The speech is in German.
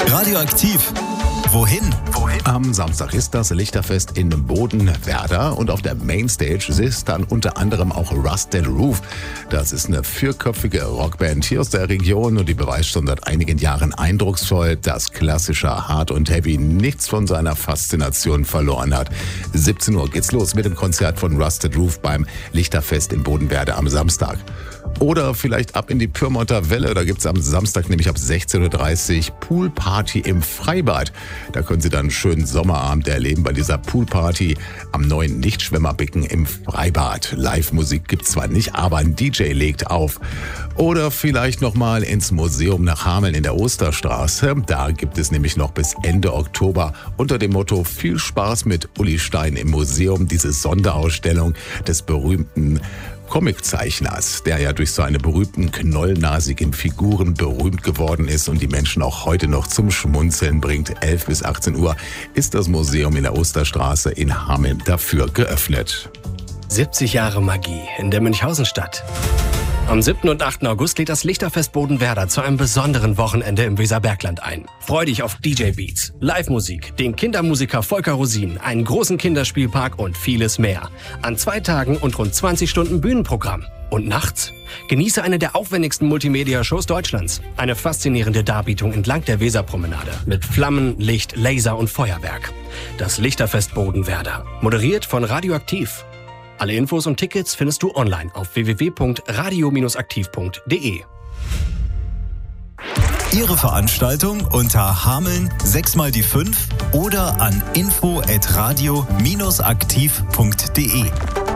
Radioaktiv. Wohin? Am Samstag ist das Lichterfest in Bodenwerder und auf der Mainstage ist dann unter anderem auch Rusted Roof. Das ist eine vierköpfige Rockband hier aus der Region und die beweist schon seit einigen Jahren eindrucksvoll, dass klassischer Hard und Heavy nichts von seiner Faszination verloren hat. 17 Uhr geht's los mit dem Konzert von Rusted Roof beim Lichterfest in Bodenwerder am Samstag. Oder vielleicht ab in die Pyrmonter Welle. Da gibt's am Samstag nämlich ab 16.30 Uhr Poolparty im Freibad. Da können Sie dann einen schönen Sommerabend erleben bei dieser Poolparty am neuen Nichtschwimmerbecken im Freibad. Live-Musik gibt's zwar nicht, aber ein DJ legt auf. Oder vielleicht nochmal ins Museum nach Hameln in der Osterstraße. Da gibt es nämlich noch bis Ende Oktober unter dem Motto Viel Spaß mit Uli Stein im Museum diese Sonderausstellung des berühmten Comiczeichners, der ja durch seine berühmten knollnasigen Figuren berühmt geworden ist und die Menschen auch heute noch zum Schmunzeln bringt. 11 bis 18 Uhr ist das Museum in der Osterstraße in Hameln dafür geöffnet. 70 Jahre Magie in der Münchhausenstadt. Am 7. und 8. August lädt das Lichterfest Bodenwerder zu einem besonderen Wochenende im Weserbergland ein. Freu dich auf DJ-Beats, Live-Musik, den Kindermusiker Volker Rosin, einen großen Kinderspielpark und vieles mehr. An 2 Tagen und rund 20 Stunden Bühnenprogramm. Und nachts? Genieße eine der aufwendigsten Multimedia-Shows Deutschlands. Eine faszinierende Darbietung entlang der Weserpromenade mit Flammen, Licht, Laser und Feuerwerk. Das Lichterfest Bodenwerder. Moderiert von Radioaktiv. Alle Infos und Tickets findest du online auf www.radio-aktiv.de. Ihre Veranstaltung unter Hameln 6x5 oder an info@radio-aktiv.de.